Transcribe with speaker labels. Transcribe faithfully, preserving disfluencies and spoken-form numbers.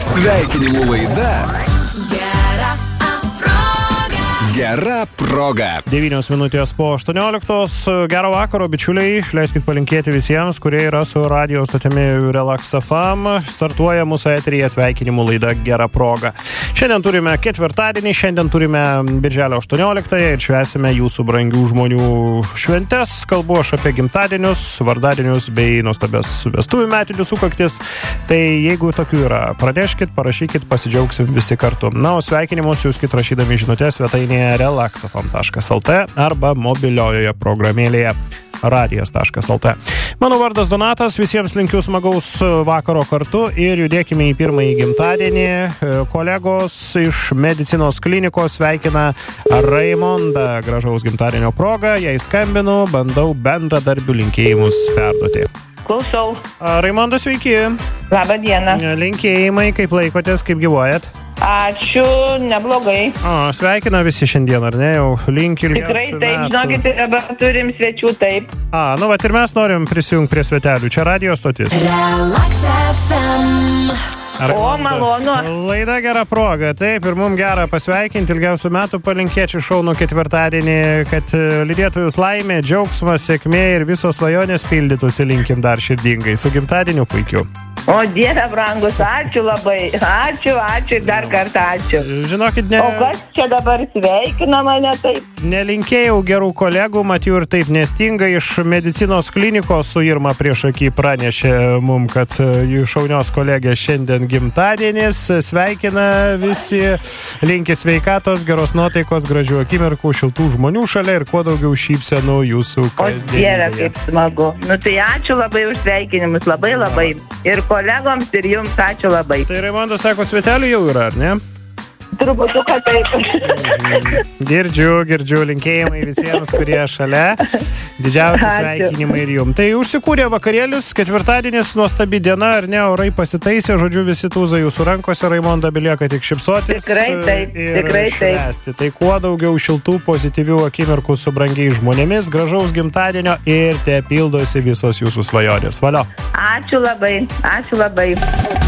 Speaker 1: Sveikinimų laida
Speaker 2: Gera proga.
Speaker 1: Gera proga.
Speaker 3: devynios minutės po aštuonioliktos. Gero vakaro, bičiuliai. Leiskit palinkėti visiems, kurie yra su radio stotimi Relax F M. Startuoja mūsų eteryje sveikinimų laida Gera proga. Šiandien turime ketvirtadienį, šiandien turime birželio aštuonioliktąją ir švęsime jūsų brangių žmonių šventes. Kalbu aš apie gimtadienius, vardadienius bei nuostabias vestuvių metinių sukaktis. Tai jeigu tokių yra, pradėškit, parašykit, pasidžiaugsim visi kartu. Na, o sveikinimus jūs kit rašydami žinutės svetainėje relax f m taškas l t arba mobiliojoje programėlėje radijas taškas l t. Mano vardas Donatas, visiems linkiu smagaus vakaro kartu ir judėkime į pirmąjį gimtadienį. Kolegos iš medicinos klinikos sveikina Raimondą gražaus gimtadienio progą. Jai skambinu, bandau bendradarbių linkėjimus perduoti.
Speaker 4: Klausau.
Speaker 3: Raimondas, sveiki.
Speaker 4: Labą dieną.
Speaker 3: Linkėjimai, kaip laikotės, kaip gyvuojat?
Speaker 4: Ačiū, neblogai.
Speaker 3: O, sveikina visi šiandien, ar ne? Jau linki ilgiausių
Speaker 4: Tikrai taip,
Speaker 3: metų.
Speaker 4: žinokit, dabar turim svečių, taip.
Speaker 3: A, nu vat ir mes norim prisijungti prie svetelių. Čia radio stotis.
Speaker 2: Relax F M.
Speaker 3: Ar
Speaker 4: O, malonu.
Speaker 3: Laida Gera proga, taip, ir mums gera pasveikinti, ilgiausių metų palinkėčiau šaunų ketvirtadienį, kad lydėtų jūs laimė, džiaugsmas, sėkmė ir visos svajonės pildytųsi, linkim dar širdingai. Su gimtadieniu puikiu.
Speaker 4: O, Dieve brangus, ačiū labai. Ačiū, ačiū ir dar kartą ačiū.
Speaker 3: Žinokit, ne...
Speaker 4: O kas čia dabar sveikina mane taip?
Speaker 3: Nelinkėjau gerų kolegų, matiu ir taip nestinga. Iš medicinos klinikos su Irma priešaky pranešė mum, kad jų šaunios kolegės šiandien gimtadienis. Sveikina visi, linki sveikatos, geros nuotaikos, gražių akimirkų, šiltų žmonių šalia ir kuo daugiau šypsenų jūsų
Speaker 4: O, Dieve,
Speaker 3: kasdienybėje.
Speaker 4: kaip smagu. Nu tai ačiū labai už sveikinimus, labai labai. Ir kolegoms, ir jums ačiū labai.
Speaker 3: Tai Raimondas sako, svetelių jau yra, ar ne?
Speaker 4: Truputuką taip.
Speaker 3: Girdžiu, girdžiu, linkėjimai visiems, kurie šalia. Didžiausi
Speaker 4: Ačiū.
Speaker 3: sveikinimai ir jum. Tai užsikūrė vakarėlis, ketvirtadienis, nuostabi diena, ar ne, orai pasitaisė, žodžiu, visi tūza jūsų rankose, Raimonda, belieka tik šipsotis.
Speaker 4: Tikrai taip,
Speaker 3: ir
Speaker 4: tikrai taip.
Speaker 3: švęsti. Tai kuo daugiau šiltų, pozityvių akimirkų su brangiais žmonėmis, gražaus gimtadienio ir te pildosi visos jūsų svajonės. Valio.
Speaker 4: Ačiū labai, ačiū labai.